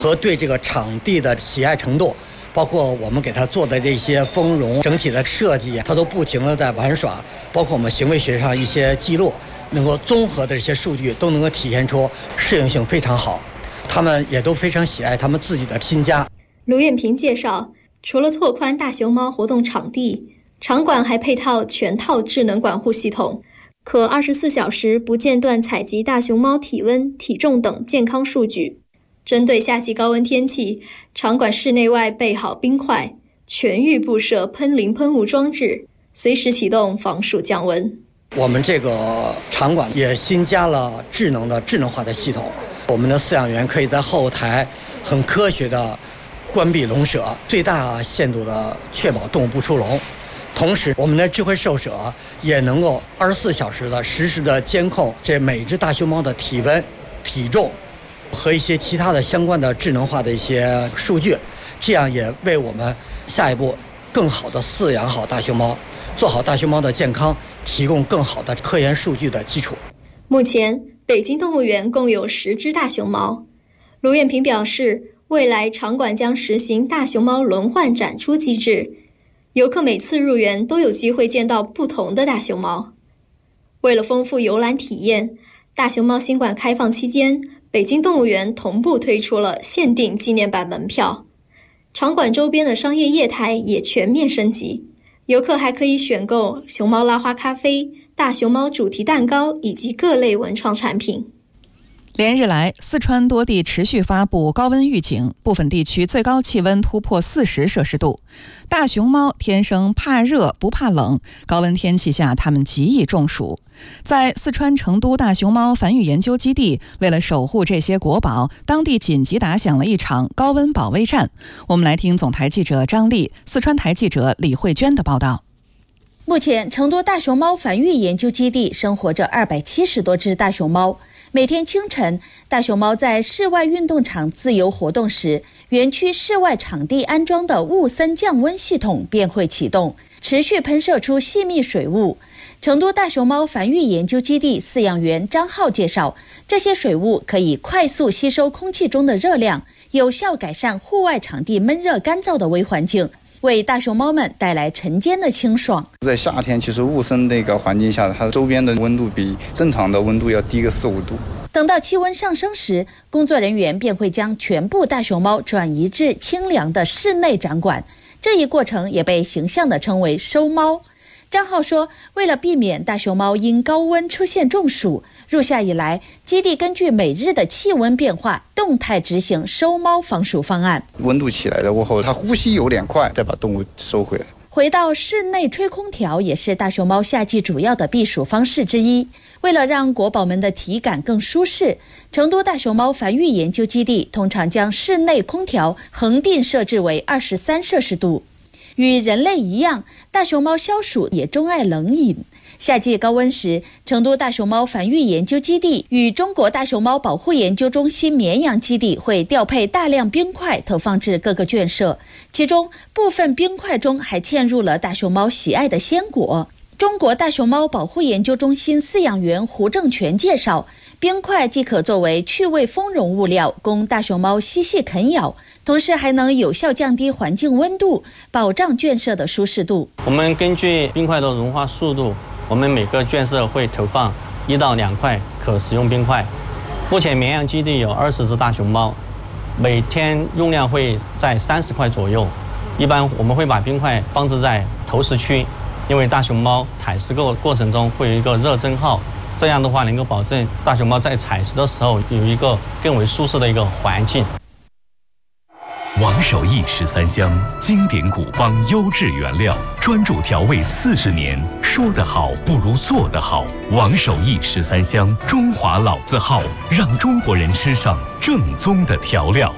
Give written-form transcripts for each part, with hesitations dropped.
和对这个场地的喜爱程度，包括我们给它做的这些丰容整体的设计，它都不停地在玩耍，包括我们行为学上一些记录，能够综合的这些数据都能够体现出适应性非常好，他们也都非常喜爱他们自己的新家。 卢艳萍介绍，除了拓宽大熊猫活动场地，场馆还配套全套智能管护系统，可24小时不间断采集大熊猫体温、体重等健康数据。针对夏季高温天气，场馆室内外备好冰块，全域布设喷淋喷雾装置，随时启动防暑降温。 我们这个场馆也新加了智能化的系统，我们的饲养员可以在后台很科学的关闭笼舍，最大限度的确保动物不出笼。同时，我们的智慧兽舍也能够24小时的实时的监控这每只大熊猫的体温、体重和一些其他的相关的智能化的一些数据，这样也为我们下一步更好的饲养好大熊猫，做好大熊猫的健康提供更好的科研数据的基础。 目前，北京动物园共有10只大熊猫。卢艳萍表示，未来场馆将实行大熊猫轮换展出机制，游客每次入园都有机会见到不同的大熊猫。为了丰富游览体验，大熊猫新馆开放期间，北京动物园同步推出了限定纪念版门票，场馆周边的商业业态也全面升级，游客还可以选购熊猫拉花咖啡、大熊猫主题蛋糕以及各类文创产品。 连日来，四川多地持续发布高温预警，部分地区最高气温突破40摄氏度。大熊猫天生怕热不怕冷，高温天气下它们极易中暑。在四川成都大熊猫繁育研究基地，为了守护这些国宝，当地紧急打响了一场高温保卫战。我们来听总台记者张丽、四川台记者李慧娟的报道。 目前，成都大熊猫繁育研究基地生活着270多只大熊猫。每天清晨，大熊猫在室外运动场自由活动时，园区室外场地安装的雾森降温系统便会启动，持续喷射出细密水雾。成都大熊猫繁育研究基地饲养员张浩介绍，这些水雾可以快速吸收空气中的热量，有效改善户外场地闷热干燥的微环境，为大熊猫们带来晨间的清爽。 在夏天，其实雾森那个环境下，它周边的温度比正常的温度要低个4-5度。 等到气温上升时，工作人员便会将全部大熊猫转移至清凉的室内展馆，这一过程也被形象地称为收猫。张浩说，为了避免大熊猫因高温出现中暑，入夏以来，基地根据每日的气温变化，动态执行收猫防暑方案。 温度起来了过后，它呼吸有点快，再把动物收回来。 回到室内吹空调也是大熊猫夏季主要的避暑方式之一。为了让国宝们的体感更舒适，成都大熊猫繁育研究基地通常将室内空调恒定设置为23摄氏度。与人类一样，大熊猫消暑也钟爱冷饮。夏季高温时，成都大熊猫繁育研究基地与中国大熊猫保护研究中心绵阳基地会调配大量冰块投放至各个圈舍，其中部分冰块中还嵌入了大熊猫喜爱的鲜果。中国大熊猫保护研究中心饲养员胡正全介绍，冰块既可作为趣味丰容物料，供大熊猫嬉戏啃咬，同时还能有效降低环境温度，保障圈舍的舒适度。 我们根据冰块的融化速度，我们每个圈舍会投放1到2块可食用冰块。目前绵阳基地有20只大熊猫，每天用量会在30块左右。一般我们会把冰块放置在投食区，因为大熊猫采食过程中会有一个热蒸耗，这样的话能够保证大熊猫在采食的时候有一个更为舒适的一个环境。 王守义13香，经典古方，优质原料，专注调味40年。说得好不如做得好。王守义13香，中华老字号，让中国人吃上正宗的调料。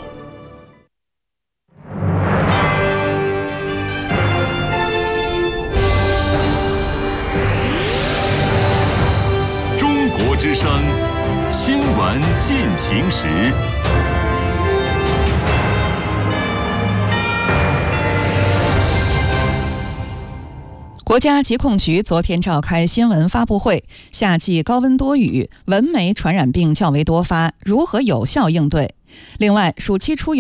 中国之声，新闻进行时。 国家疾控局昨天召开新闻发布会，夏季高温多雨，蚊媒传染病较为多发，如何有效应对？另外，暑期出游